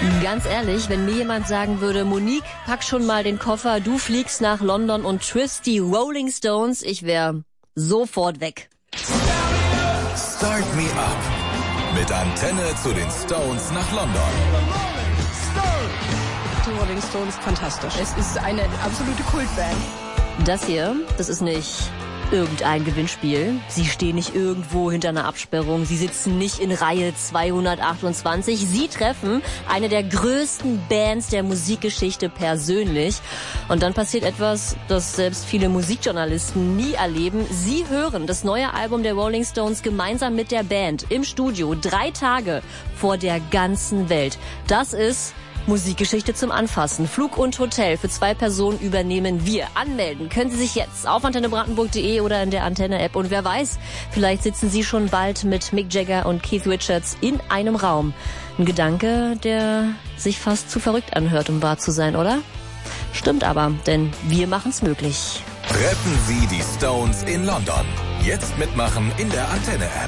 Ganz ehrlich, wenn mir jemand sagen würde, Monique, pack schon mal den Koffer, du fliegst nach London und triffst die Rolling Stones, ich wäre sofort weg. Start Me Up. Mit Antenne zu den Stones nach London. Die Rolling Stones, fantastisch. Es ist eine absolute Kultband. Das hier, das ist nicht irgendein Gewinnspiel. Sie stehen nicht irgendwo hinter einer Absperrung. Sie sitzen nicht in Reihe 228. Sie treffen eine der größten Bands der Musikgeschichte persönlich. Und dann passiert etwas, das selbst viele Musikjournalisten nie erleben. Sie hören das neue Album der Rolling Stones gemeinsam mit der Band im Studio 3 Tage vor der ganzen Welt. Das ist Musikgeschichte zum Anfassen. Flug und Hotel für 2 Personen übernehmen wir. Anmelden können Sie sich jetzt auf antennebrandenburg.de oder in der Antenne-App. Und wer weiß, vielleicht sitzen Sie schon bald mit Mick Jagger und Keith Richards in einem Raum. Ein Gedanke, der sich fast zu verrückt anhört, um wahr zu sein, oder? Stimmt aber, denn wir machen's möglich. Retten Sie die Stones in London. Jetzt mitmachen in der Antenne-App.